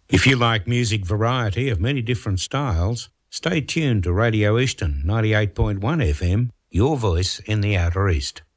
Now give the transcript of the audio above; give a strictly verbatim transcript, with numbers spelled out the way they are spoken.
If you like music variety of many different styles, stay tuned to Radio Eastern ninety-eight point one F M, your voice in the Outer East.